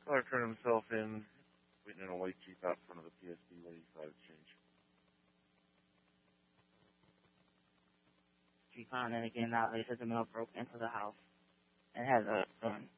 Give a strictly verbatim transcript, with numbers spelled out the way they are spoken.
Father turned himself in, waiting in a white Jeep out in front of the P S B where he thought it'd change. She found, and again, now they said the male broke into the house and had a gun.